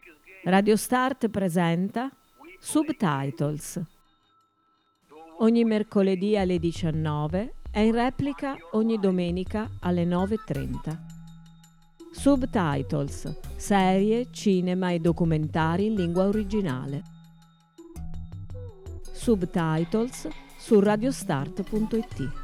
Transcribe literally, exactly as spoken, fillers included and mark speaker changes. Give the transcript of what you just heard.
Speaker 1: Radio Start presenta Subtitles. Ogni mercoledì alle diciannove e in replica ogni domenica alle nove e trenta. Subtitles, serie, cinema e documentari in lingua originale. Subtitles su radiostart punto it.